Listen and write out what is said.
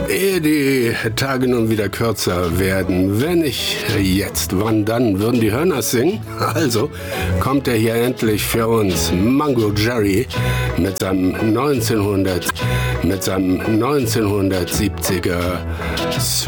Ehe die Tage nun wieder kürzer werden, wenn nicht jetzt, wann dann, würden die Hörners singen? Also kommt er hier endlich für uns, Mungo Jerry, mit seinem 1970er Swing.